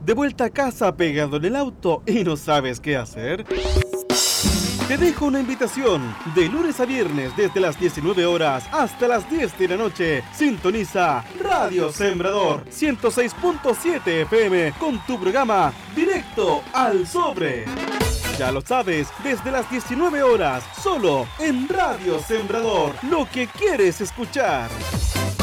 de vuelta a casa pegado en el auto y no sabes qué hacer? Te dejo una invitación. De lunes a viernes desde las 19 horas hasta las 10 de la noche. Sintoniza Radio Sembrador 106.7 FM con tu programa Directo al Sobre. Ya lo sabes, desde las 19 horas, solo en Radio Sembrador. Lo que quieres escuchar.